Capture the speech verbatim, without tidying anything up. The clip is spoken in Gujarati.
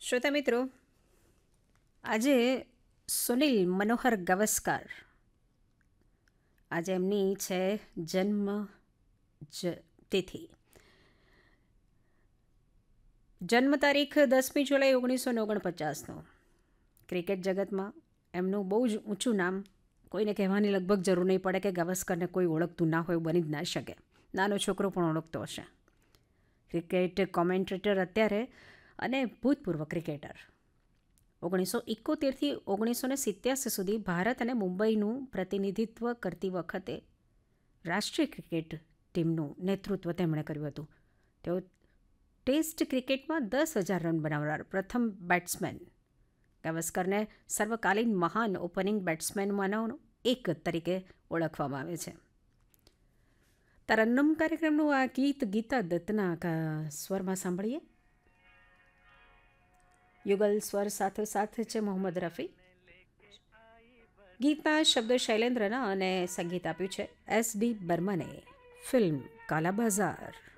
શ્રોતા મિત્રો, આજે સુનિલ મનોહર ગાવસ્કર, આજે એમની છે જન્મ જ તિથિ. જન્મ તારીખ દસમી જુલાઈ ઓગણીસો ને ઓગણપચાસનો. ક્રિકેટ જગતમાં એમનું બહુ જ ઊંચું નામ, કોઈને કહેવાની લગભગ જરૂર નહીં પડે કે ગાવસ્કરને કોઈ ઓળખતું ના હોય, બની જ ના શકે. નાનો છોકરો પણ ઓળખતો હશે. ક્રિકેટ કોમેન્ટ્રેટર અત્યારે અને ભૂતપૂર્વ ક્રિકેટર. ઓગણીસો એકોતેરથી ઓગણીસો ને સિત્યાસી સુધી ભારત અને મુંબઈનું પ્રતિનિધિત્વ કરતી વખતે રાષ્ટ્રીય ક્રિકેટ ટીમનું નેતૃત્વ તેમણે કર્યું હતું. તેઓ ટેસ્ટ ક્રિકેટમાં દસ હજાર રન બનાવનાર પ્રથમ બેટ્સમેન. ગાવસ્કરને સર્વકાલીન મહાન ઓપનિંગ બેટ્સમેનમાંનો એક તરીકે ઓળખવામાં આવે છે. તરન્નુમ કાર્યક્રમનું આ ગીત ગીતા દત્તના સ્વરમાં સાંભળીએ. યુગલ સ્વર સાથે સાથે છે મોહમ્મદ રફી. ગીતના શબ્દો શૈલેન્દ્રના અને સંગીત આપ્યું છે એસ ડી બર્મને. ફિલ્મ કાલા બાઝાર.